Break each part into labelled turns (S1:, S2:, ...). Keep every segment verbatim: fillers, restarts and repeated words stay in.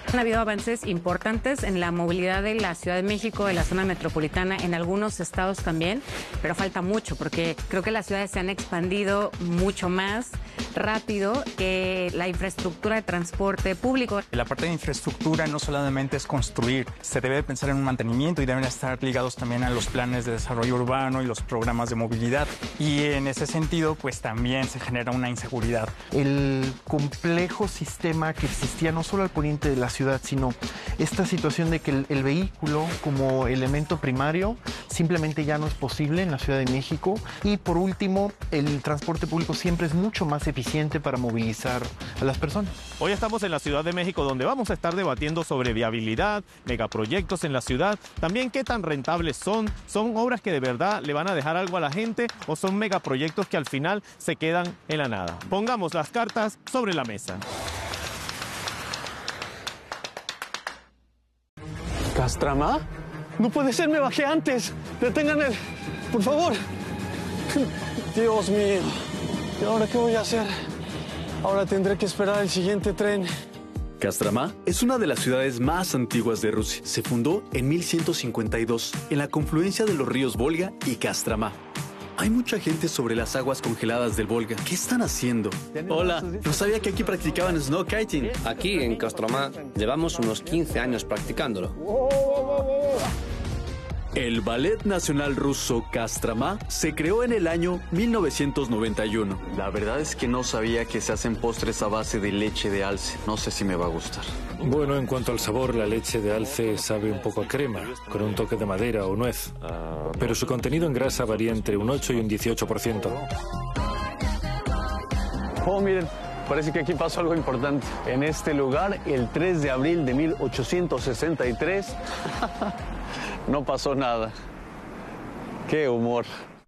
S1: Han habido avances importantes en la movilidad de la Ciudad de México, de la zona metropolitana, en algunos estados también, pero falta mucho porque creo que las ciudades se han expandido mucho más rápido que la infraestructura de transporte público.
S2: La parte de infraestructura no solamente es construir, se debe pensar en un mantenimiento y deben estar ligados también a los planes de desarrollo urbano y los programas de movilidad. Y en ese sentido, pues también se genera una inseguridad.
S3: El complejo sistema que existía no solo al poniente de la ciudad, sino esta situación de que el, el vehículo como elemento primario simplemente ya no es posible en la Ciudad de México. Y por último, el transporte público siempre es mucho más eficiente para movilizar a las personas.
S4: Hoy estamos en la Ciudad de México, donde vamos a estar debatiendo sobre viabilidad, megaproyectos en la ciudad, también qué tan rentables son, son obras que de verdad le van a dejar algo a la gente o son megaproyectos que al final se quedan en la nada. Pongamos las cartas sobre la mesa.
S5: ¿Castrama? No puede ser, me bajé antes. Detengan el... por favor. Dios mío. ¿Y ahora qué voy a hacer? Ahora tendré que esperar el siguiente tren.
S6: Castrama es una de las ciudades más antiguas de Rusia. Se fundó en mil ciento cincuenta y dos, en la confluencia de los ríos Volga y Castrama. Hay mucha gente sobre las aguas congeladas del Volga. ¿Qué están haciendo? Hola, no sabía que aquí practicaban snow kiting.
S7: Aquí en Castrama llevamos unos quince años practicándolo.
S6: El Ballet Nacional Ruso Castrama se creó en el año mil novecientos noventa y uno. La verdad es que no sabía que se hacen postres a base de leche de alce. No sé si me va a gustar.
S8: Bueno, en cuanto al sabor, la leche de alce sabe un poco a crema, con un toque de madera o nuez. Pero su contenido en grasa varía entre un ocho y un dieciocho por ciento.
S5: Oh, miren, parece que aquí pasó algo importante. En este lugar, el tres de abril de mil ochocientos sesenta y tres... no pasó nada. ¡Qué humor!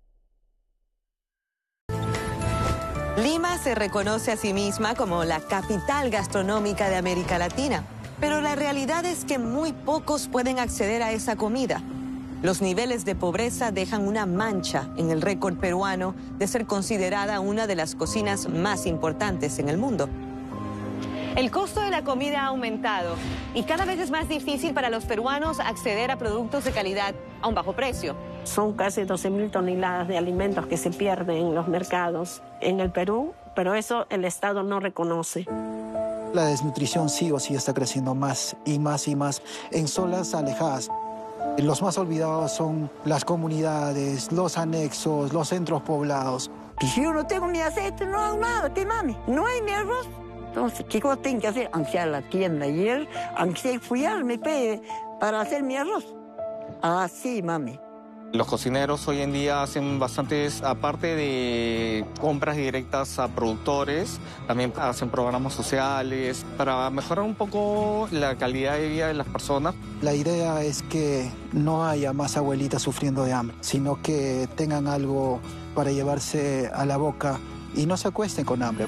S9: Lima se reconoce a sí misma como la capital gastronómica de América Latina, pero la realidad es que muy pocos pueden acceder a esa comida. Los niveles de pobreza dejan una mancha en el récord peruano de ser considerada una de las cocinas más importantes en el mundo. El costo de la comida ha aumentado y cada vez es más difícil para los peruanos acceder a productos de calidad a un bajo precio.
S10: Son casi doce mil toneladas de alimentos que se pierden en los mercados en el Perú, pero eso el Estado no reconoce.
S11: La desnutrición sí o sí está creciendo más y más y más en zonas alejadas. Los más olvidados son las comunidades, los anexos, los centros poblados.
S12: Si yo no tengo ni aceite, no hago nada, ¿qué mami? No hay ni arroz. Entonces, ¿qué cosa tengo que hacer? Aunque sea a la tienda ayer, aunque sea follarme para hacer mi arroz. Así, mami.
S13: Los cocineros hoy en día hacen bastantes, aparte de compras directas a productores, también hacen programas sociales para mejorar un poco la calidad de vida de las personas.
S11: La idea es que no haya más abuelitas sufriendo de hambre, sino que tengan algo para llevarse a la boca y no se acuesten con hambre.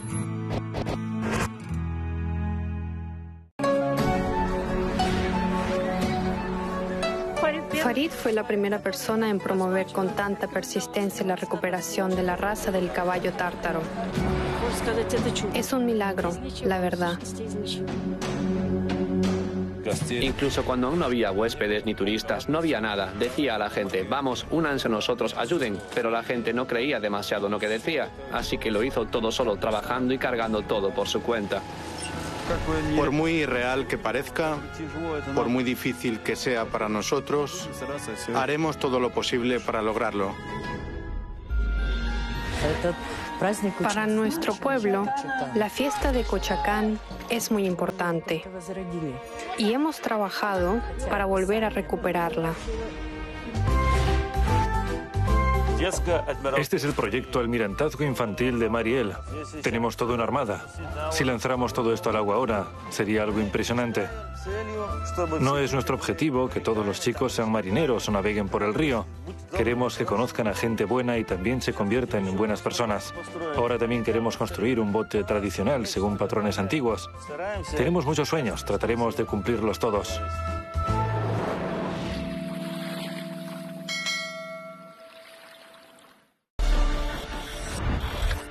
S14: Farid fue la primera persona en promover con tanta persistencia la recuperación de la raza del caballo tártaro. Es un milagro, la verdad.
S7: Incluso cuando aún no había huéspedes ni turistas, no había nada. Decía a la gente, vamos, únanse a nosotros, ayuden. Pero la gente no creía demasiado en lo que decía, así que lo hizo todo solo, trabajando y cargando todo por su cuenta.
S15: Por muy irreal que parezca, por muy difícil que sea para nosotros, haremos todo lo posible para lograrlo.
S14: Para nuestro pueblo, la fiesta de Cochacán es muy importante y hemos trabajado para volver a recuperarla.
S8: Este es el proyecto Almirantazgo Infantil de Mariel. Tenemos toda una armada. Si lanzáramos todo esto al agua ahora, sería algo impresionante. No es nuestro objetivo que todos los chicos sean marineros o naveguen por el río. Queremos que conozcan a gente buena y también se conviertan en buenas personas. Ahora también queremos construir un bote tradicional según patrones antiguos. Tenemos muchos sueños, trataremos de cumplirlos todos.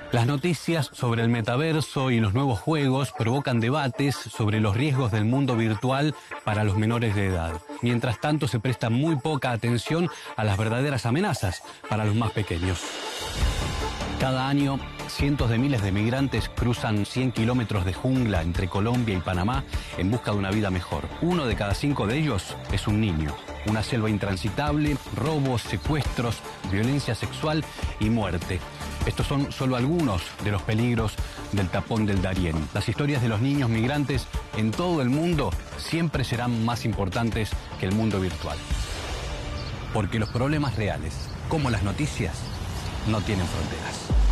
S16: Las noticias sobre el metaverso y los nuevos juegos provocan debates sobre los riesgos del mundo virtual para los menores de edad. Mientras tanto, se presta muy poca atención a las verdaderas amenazas para los más pequeños. Cada año, cientos de miles de migrantes cruzan cien kilómetros de jungla entre Colombia y Panamá en busca de una vida mejor. Uno de cada cinco de ellos es un niño. Una selva intransitable, robos, secuestros, violencia sexual y muerte. Estos son solo algunos de los peligros del tapón del Darién. Las historias de los niños migrantes en todo el mundo siempre serán más importantes que el mundo virtual. Porque los problemas reales, como las noticias, no tienen fronteras.